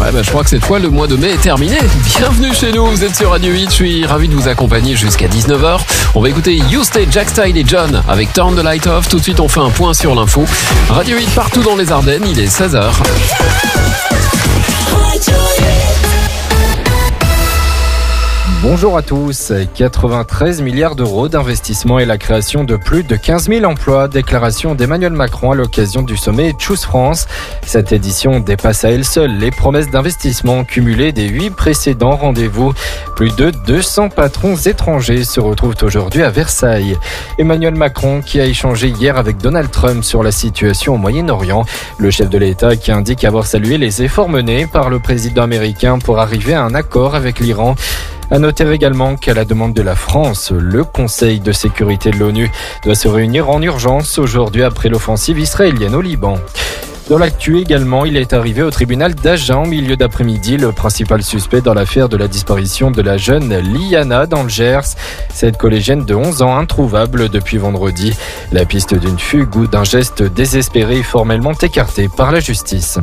Je crois que cette fois le mois de mai est terminé. Bienvenue chez nous, vous êtes sur Radio 8, je suis ravi de vous accompagner jusqu'à 19h. On va écouter You Stay, Jack Style et John avec Turn the Light Off. Tout de suite on fait un point sur l'info. Radio 8 partout dans les Ardennes, il est 16h. Bonjour à tous. 93 milliards d'euros d'investissement et la création de plus de 15 000 emplois. Déclaration d'Emmanuel Macron à l'occasion du sommet Choose France. Cette édition dépasse à elle seule les promesses d'investissement cumulées des 8 précédents rendez-vous. Plus de 200 patrons étrangers se retrouvent aujourd'hui à Versailles. Emmanuel Macron qui a échangé hier avec Donald Trump sur la situation au Moyen-Orient. Le chef de l'État qui indique avoir salué les efforts menés par le président américain pour arriver à un accord avec l'Iran. À noter également qu'à la demande de la France, le Conseil de sécurité de l'ONU doit se réunir en urgence aujourd'hui après l'offensive israélienne au Liban. Dans l'actu également, il est arrivé au tribunal d'Agen en milieu d'après-midi, le principal suspect dans l'affaire de la disparition de la jeune Liana dans le Gers. Cette collégienne de 11 ans introuvable depuis vendredi. La piste d'une fugue ou d'un geste désespéré est formellement écartée par la justice.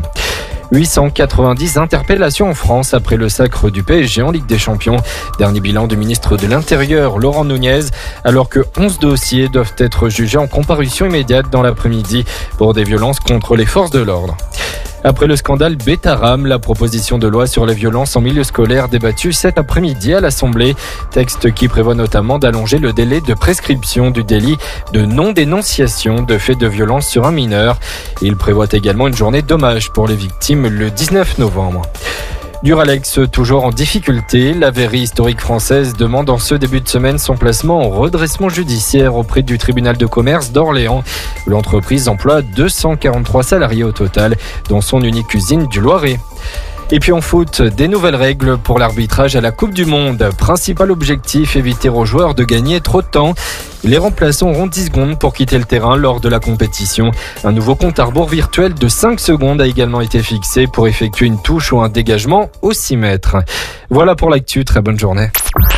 890 interpellations en France après le sacre du PSG en Ligue des Champions. Dernier bilan du ministre de l'Intérieur, Laurent Nunez, alors que 11 dossiers doivent être jugés en comparution immédiate dans l'après-midi pour des violences contre les forces de l'ordre. Après le scandale Betaram, la proposition de loi sur les violences en milieu scolaire débattue cet après-midi à l'Assemblée. Texte qui prévoit notamment d'allonger le délai de prescription du délit de non-dénonciation de faits de violence sur un mineur. Il prévoit également une journée d'hommage pour les victimes le 19 novembre. Duralex, toujours en difficulté, la verrerie historique française demande en ce début de semaine son placement en redressement judiciaire auprès du tribunal de commerce d'Orléans. L'entreprise emploie 243 salariés au total, dont son unique usine du Loiret. Et puis en foot, des nouvelles règles pour l'arbitrage à la Coupe du Monde. Principal objectif, éviter aux joueurs de gagner trop de temps. Les remplaçants auront 10 secondes pour quitter le terrain lors de la compétition. Un nouveau compte à rebours virtuel de 5 secondes a également été fixé pour effectuer une touche ou un dégagement au 6 mètres. Voilà pour l'actu, très bonne journée.